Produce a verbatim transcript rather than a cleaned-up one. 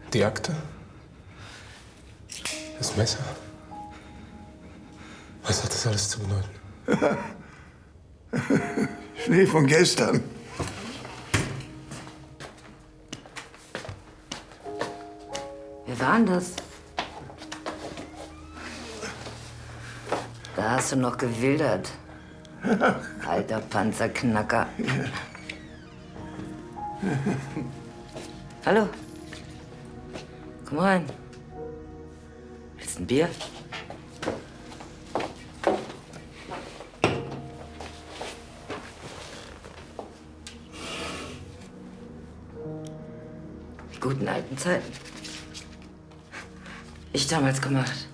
Die Akte? Das Messer? Was hat das alles zu bedeuten? Schnee von gestern. Wer war denn das? Da hast du noch gewildert. Alter Panzerknacker. Hallo. Komm rein. Willst du ein Bier? Die guten alten Zeiten. Ich damals gemacht.